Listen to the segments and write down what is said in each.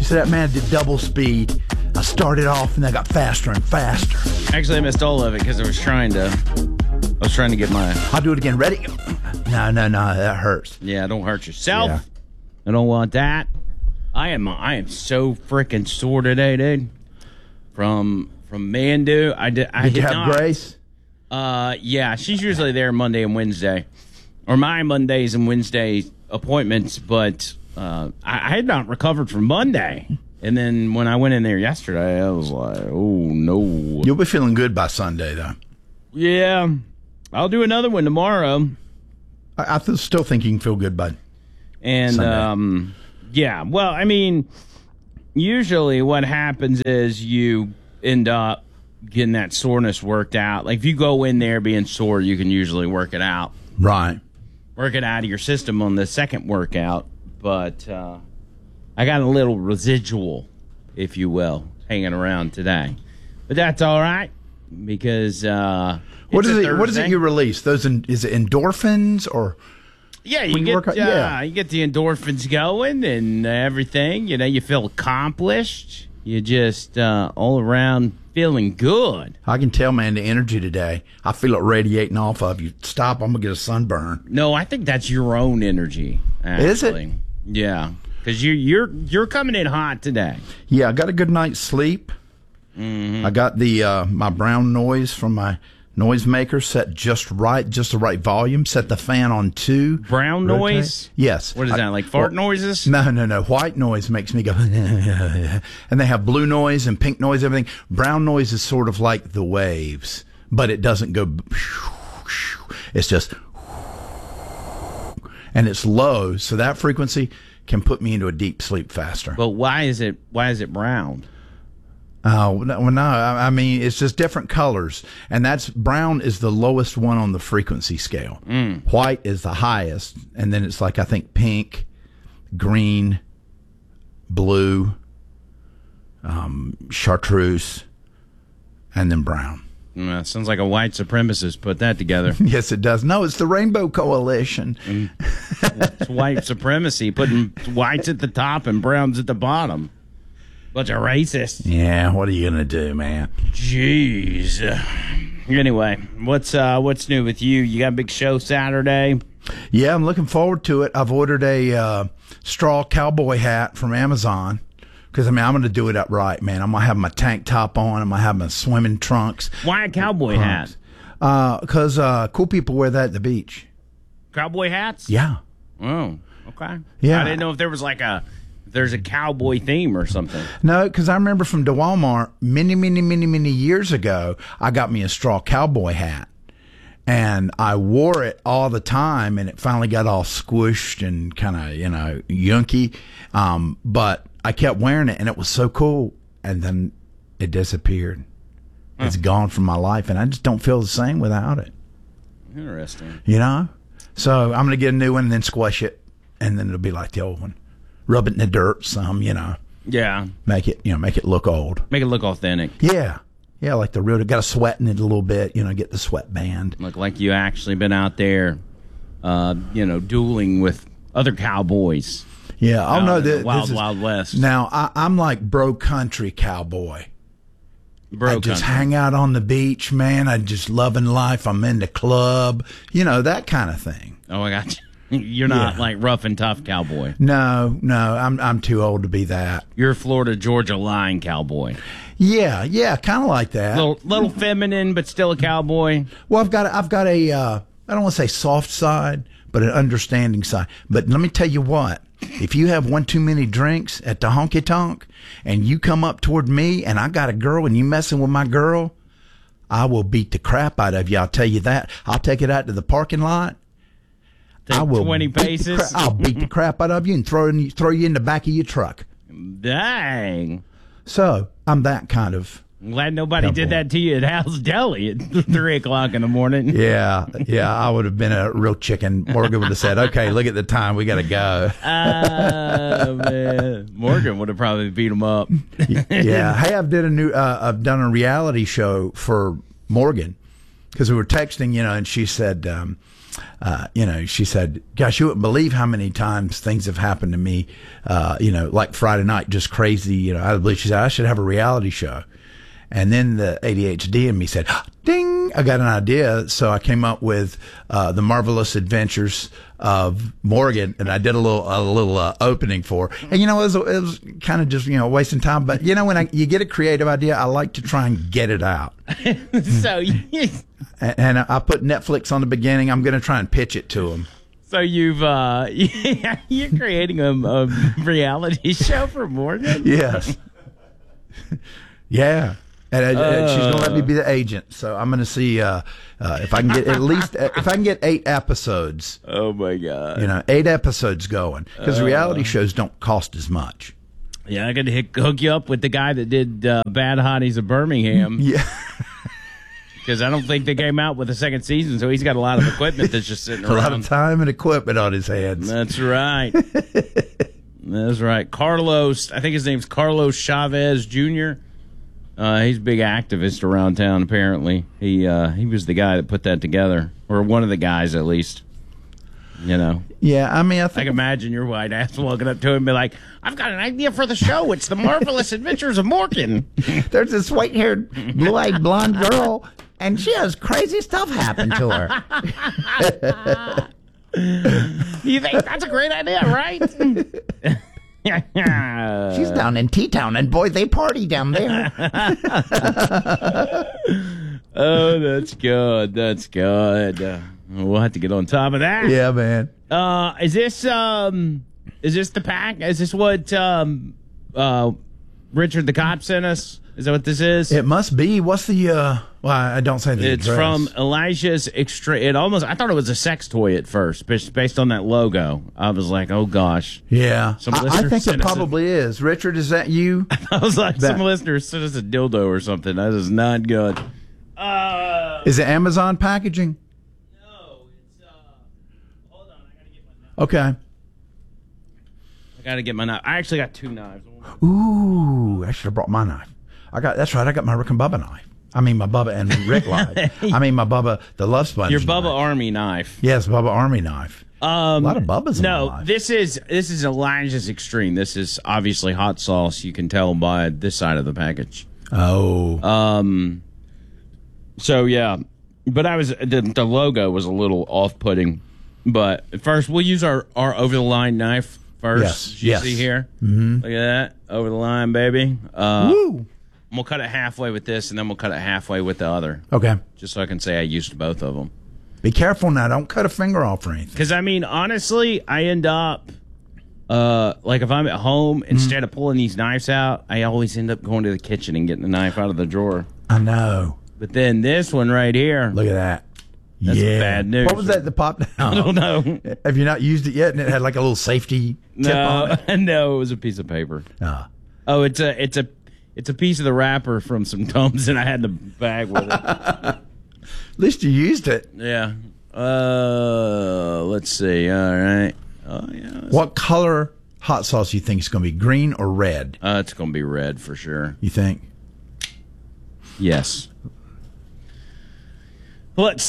So that man did double speed. I started off and I got faster and faster. Actually, I missed all of it because I was trying to get my... I'll do it again. Ready? No, that hurts. Yeah, don't hurt yourself. Yeah. I don't want that. I am so freaking sore today, dude. From Mandu. Did you have Grace? Yeah, she's usually there Monday and Wednesday. Or my Mondays and Wednesday appointments, but I had not recovered from Monday. And then when I went in there yesterday, I was like, oh, no. You'll be feeling good by Sunday, though. Yeah. I'll do another one tomorrow. I still think you can feel good by And, Sunday. yeah. Well, I mean, usually what happens is you end up getting that soreness worked out. Like, if you go in there being sore, you can usually work it out. Right. Work it out of your system on the second workout. But I got a little residual, if you will, hanging around today. But that's all right because what is it you release? Is it endorphins or? Yeah, you get you get the endorphins going and everything. You know, you feel accomplished. You just all around feeling good. I can tell, man, the energy today. I feel it radiating off of you. Stop, I'm gonna get a sunburn. No, I think that's your own energy. Actually. Is it? Yeah, because you're coming in hot today. Yeah, I got a good night's sleep. Mm-hmm. I got the my brown noise from my noisemaker set just right, just the right volume. Set the fan on 2. Brown noise? Yes. What is that, like fart noises? No. White noise makes me go, and they have blue noise and pink noise, everything. Brown noise is sort of like the waves, but it doesn't go, it's just, and it's low, so that frequency can put me into a deep sleep faster. But why is it brown? Oh, no, I mean, it's just different colors. And brown is the lowest one on the frequency scale. White is the highest. And then it's like, I think, pink, green, blue, chartreuse, and then brown. Sounds like a white supremacist put that together. Yes, it does. No, it's the Rainbow Coalition. It's white supremacy, putting whites at the top and browns at the bottom. Bunch of racists. Yeah, what are you gonna do, man? Jeez. Anyway, what's new with you? You got a big show Saturday? Yeah, I'm looking forward to it. I've ordered a straw cowboy hat from Amazon because I'm going to do it upright, man. I'm gonna have my tank top on. I'm gonna have my swimming trunks. Why a cowboy hat? Because cool people wear that at the beach. Cowboy hats? Yeah. Oh, okay. Yeah. I didn't know if there was there's a cowboy theme or something. No, because I remember from DeWalmart many years ago, I got me a straw cowboy hat. And I wore it all the time, and it finally got all squished and kind of, yunky. But I kept wearing it, and it was so cool. And then it disappeared. It's gone from my life, and I just don't feel the same without it. Interesting. So I'm going to get a new one and then squash it, and then it'll be like the old one. Rub it in the dirt some, Yeah. Make it look old. Make it look authentic. Yeah. Yeah, like the real, got to sweat in it a little bit, get the sweatband. Look like you actually been out there, dueling with other cowboys. Yeah. Oh, no. The Wild West. Now, I'm like bro country cowboy. I just hang out on the beach, man. I just loving life. I'm in the club, that kind of thing. Oh, I got you. You're not like rough and tough cowboy. No, I'm too old to be that. You're a Florida Georgia line cowboy. Yeah, kind of like that. Little feminine, but still a cowboy. Well, I've got a I don't want to say soft side, but an understanding side. But let me tell you what. If you have one too many drinks at the honky tonk and you come up toward me and I got a girl and you messing with my girl, I will beat the crap out of you. I'll tell you that. I'll take it out to the parking lot. I will 20 paces. I'll beat the crap out of you and throw you in the back of your truck. Dang. So I'm that kind of. I'm glad nobody did that to you at Hal's Deli at 3 o'clock in the morning. Yeah, I would have been a real chicken. Morgan would have said, "Okay, look at the time, we got to go." Man. Morgan would have probably beat him up. Yeah. Hey, I've done a reality show for Morgan because we were texting, and she said, she said, "Gosh, you wouldn't believe how many times things have happened to me. Like Friday night, just crazy. I believe," she said, "I should have a reality show." And then the ADHD in me said, "Ding! I got an idea." So I came up with the Marvelous Adventures of Morgan, and I did a little opening for her. And it was kind of just wasting time. But when you get a creative idea, I like to try and get it out. So and I put Netflix on the beginning. I'm going to try and pitch it to them. So you're creating a reality show for Morgan? Yes. Yeah. And she's going to let me be the agent. So I'm going to see if I can get if I can get 8 episodes. Oh my God. 8 episodes going, because reality shows don't cost as much. Yeah, I got to hook you up with the guy that did Bad Hotties of Birmingham. Yeah. Because I don't think they came out with a second season, so he's got a lot of equipment that's just sitting around. A lot of time and equipment on his hands. That's right. That's right. Carlos, I think his name's Carlos Chavez Jr. He's a big activist around town, apparently. He was the guy that put that together, or one of the guys, at least. Yeah, I mean, I think... I can imagine your white ass walking up to him and be like, "I've got an idea for the show. It's the Marvelous Adventures of Morgan." There's this white-haired, blue-eyed blonde girl, and she has crazy stuff happen to her. You think that's a great idea, right? She's down in T-Town, and boy, they party down there. Oh, that's good. That's good. We'll have to get on top of that. Yeah, man. Is this the pack? Is this what Richard the cop sent us? Is that what this is? It must be. What's the? Well, I don't say the It's address. from Elijah's Extreme. I thought it was a sex toy at first, based on that logo. I was like, oh gosh. Yeah, Some I listeners think it sent us probably is. Richard, is that you? I was like, some listeners sent us a dildo or something. That is not good. Is it Amazon packaging? No, it's hold on, I gotta get my knife. Okay. I gotta get my knife. I actually got 2 knives. Ooh, I should have brought my knife. That's right. I got my Rick and Bubba knife. I mean, my Bubba and Rick knife. I mean, my Bubba, the Love Sponge. Your Bubba knife. Army knife. Yes, Bubba Army knife. A lot of Bubbas in my life. This is Elijah's Extreme. This is obviously hot sauce. You can tell by this side of the package. Oh. So yeah, but the logo was a little off-putting. But first, we'll use our over-the-line knife first. Yes. See here? Mm-hmm. Look at that. Over the line, baby. Woo. We'll cut it halfway with this, and then we'll cut it halfway with the other. Okay. Just so I can say I used both of them. Be careful now. Don't cut a finger off or anything. Because, I mean, honestly, I end up, like if I'm at home, instead of pulling these knives out, I always end up going to the kitchen and getting the knife out of the drawer. I know. But then this one right here. Look at that. That's bad news. What was that popped down? I don't know. Have you not used it yet? And it had like a little safety tip on it? No, it was a piece of paper. Ah. Oh, it's a piece of the wrapper from some Tums, and I had the bag with it. At least you used it. Yeah. Let's see. All right. Oh yeah. What color hot sauce you think is going to be? Green or red? It's going to be red for sure. You think? Yes. Let's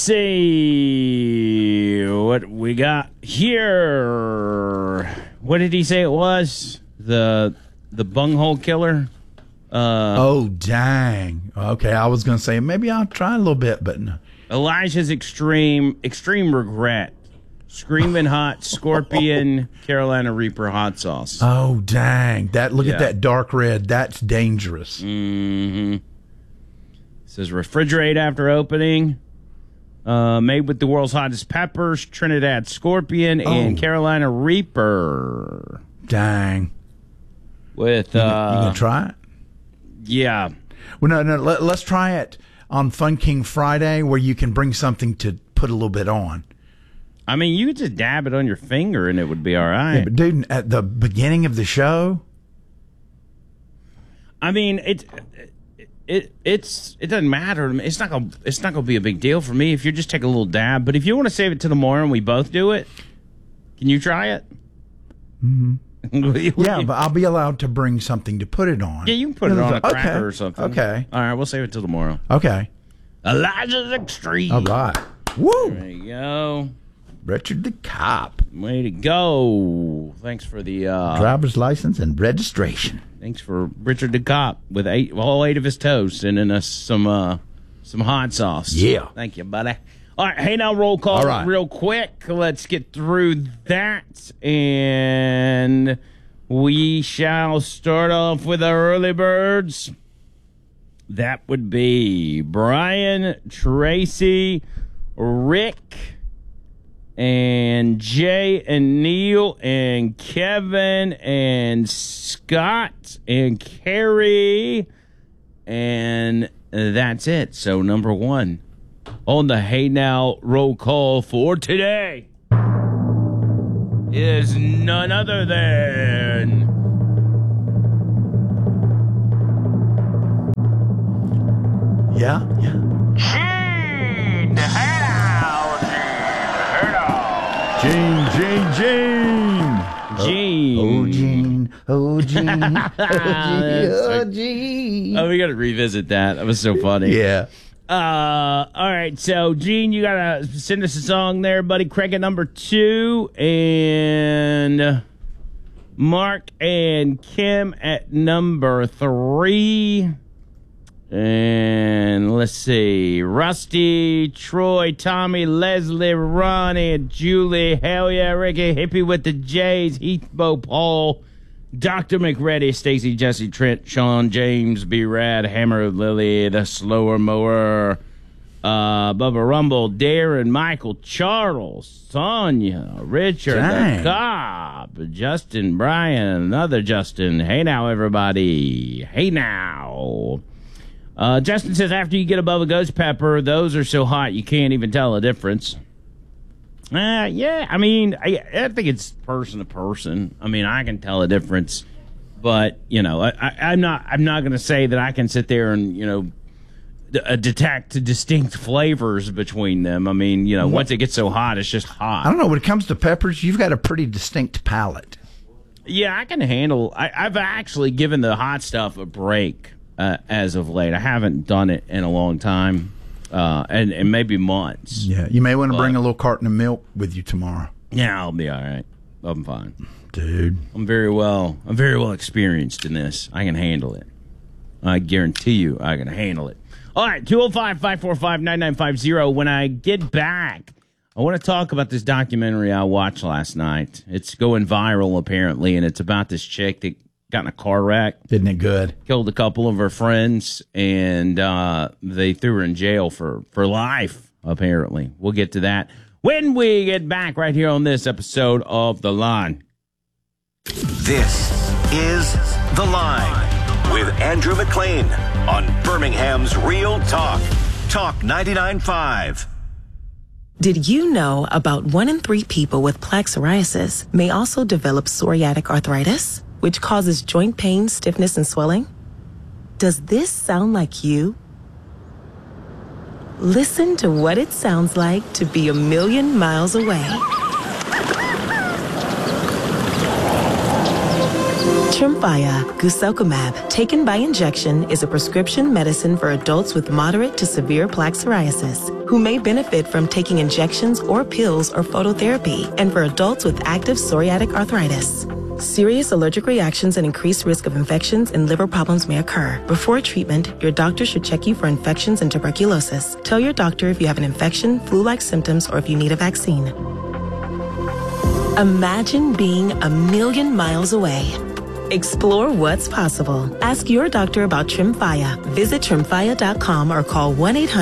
see what we got here. What did he say it was? The bunghole killer? Oh, dang. Okay, I was going to say maybe I'll try a little bit, but no. Elijah's Extreme Regret. Screaming Hot Scorpion Carolina Reaper hot sauce. Oh, dang. Look at that dark red. That's dangerous. Mm-hmm. It says refrigerate after opening. Made with the world's hottest peppers, Trinidad Scorpion, and Carolina Reaper. Dang. With you gonna try it? Yeah. Well, no. Let's try it on Fun King Friday, where you can bring something to put a little bit on. I mean, you could just dab it on your finger, and it would be all right. Yeah, but dude, at the beginning of the show, I mean, it doesn't matter. It's not gonna be a big deal for me if you just take a little dab. But if you want to save it to the morning, and we both do it. Can you try it? Mm-hmm. Yeah, but I'll be allowed to bring something to put it on. Yeah, you can put it on a cracker or something. Okay. All right, we'll save it till tomorrow. Okay. Elijah's Extreme. All right. Woo. There you go. Richard the Cop. Way to go. Thanks for the driver's license and registration. Thanks for Richard the Cop with all eight of his toes sending us some hot sauce. Yeah. Thank you, buddy. All right, hey, now roll call real quick. Let's get through that, and we shall start off with our early birds. That would be Brian, Tracy, Rick, and Jay, and Neil, and Kevin, and Scott, and Carrie, and that's it. So number one on the Hey Now roll call for today is none other than Gene. Hey now, Gene. Oh, Gene. Oh, we got to revisit that. That was so funny. Yeah. All right, so Gene, you gotta send us a song there, buddy. Craig at number 2, and Mark and Kim at number 3, and let's see, Rusty, Troy, Tommy, Leslie, Ronnie, Julie, hell yeah, Ricky, Hippie with the J's, Heath, Bo, Paul, Dr. McReady, Stacy, Jesse, Trent, Sean, James, B-Rad, Hammer, Lily, the Slower Mower, Bubba Rumble, Darren, Michael, Charles, Sonia, Richard, the Cobb, Justin, Brian, another Justin. Hey now, everybody. Hey now. Justin says, after you get above a ghost pepper, those are so hot you can't even tell the difference. Yeah, I mean, I think it's person to person. I mean, I can tell a difference, but you know, I'm not going to say that I can sit there and detect distinct flavors between them. I mean, once it gets so hot, it's just hot. I don't know. When it comes to peppers, you've got a pretty distinct palate. Yeah, I can handle. I've actually given the hot stuff a break as of late. I haven't done it in a long time. And maybe months. Yeah, you may want to bring a little carton of milk with you tomorrow. Yeah, I'll be all right. I'm fine, dude. I'm very well experienced in this. I can handle it. I guarantee you, I can handle it. All right, 205-545-9950. When I get back, I want to talk about this documentary I watched last night. It's going viral apparently, and it's about this chick that got in a car wreck. Isn't it good? Killed a couple of her friends, and they threw her in jail for life, apparently. We'll get to that when we get back right here on this episode of The Line. This is The Line with Andrew McLean on Birmingham's Real Talk. Talk 99.5. Did you know about 1 in 3 people with plaque psoriasis may also develop psoriatic arthritis, which causes joint pain, stiffness, and swelling? Does this sound like you? Listen to what it sounds like to be a million miles away. Tremfya guselkumab, taken by injection, is a prescription medicine for adults with moderate to severe plaque psoriasis who may benefit from taking injections or pills or phototherapy, and for adults with active psoriatic arthritis. Serious allergic reactions and increased risk of infections and liver problems may occur. Before treatment, your doctor should check you for infections and tuberculosis. Tell your doctor if you have an infection, flu-like symptoms, or if you need a vaccine. Imagine being a million miles away. Explore what's possible. Ask your doctor about Tremfya. Visit Tremfya.com or call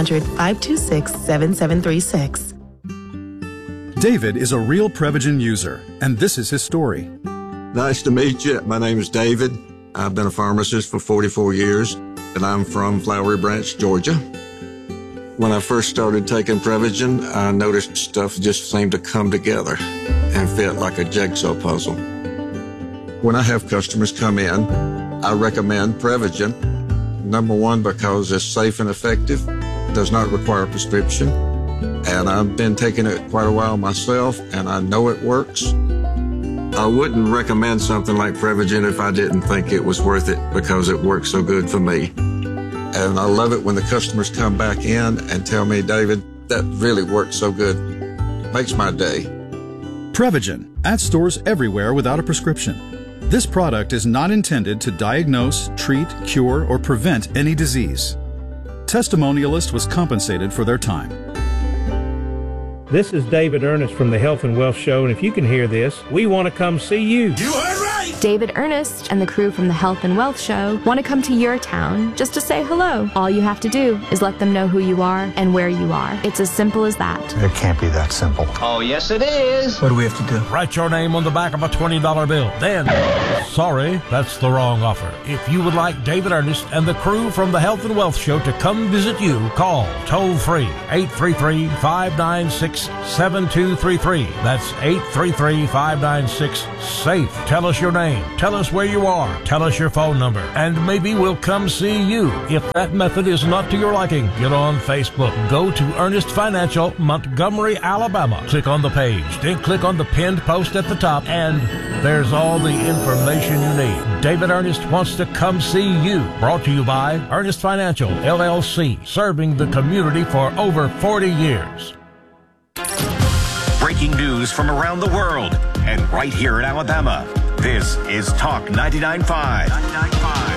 1-800-526-7736. David is a real Prevagen user, and this is his story. Nice to meet you. My name is David. I've been a pharmacist for 44 years, and I'm from Flowery Branch, Georgia. When I first started taking Prevagen, I noticed stuff just seemed to come together and fit like a jigsaw puzzle. When I have customers come in, I recommend Prevagen. Number one, because it's safe and effective, does not require a prescription, and I've been taking it quite a while myself, and I know it works. I wouldn't recommend something like Prevagen if I didn't think it was worth it because it works so good for me. And I love it when the customers come back in and tell me, David, that really worked so good. makes my day. Prevagen, at stores everywhere without a prescription. This product is not intended to diagnose, treat, cure, or prevent any disease. Testimonialist was compensated for their time. This is David Ernest from the Health and Wealth Show, and if you can hear this, we want to come see you. You heard right! David Ernest and the crew from the Health and Wealth Show want to come to your town just to say hello. All you have to do is let them know who you are and where you are. It's as simple as that. It can't be that simple. Oh, yes it is. What do we have to do? Write your name on the back of a $20 bill. Then, sorry, that's the wrong offer. If you would like David Ernest and the crew from the Health and Wealth Show to come visit you, call toll-free 833-596-7233. That's 833-596-SAFE. Tell us your name. Tell us where you are. Tell us your phone number. And maybe we'll come see you. If that method is not to your liking, get on Facebook. Go to Ernest Financial, Montgomery, Alabama. Click on the page. Then click on the pinned post at the top, and there's all the information you need. David Ernest wants to come see you. Brought to you by Ernest Financial, LLC, serving the community for over 40 years. Breaking news from around the world and right here in Alabama. This is Talk 99.5.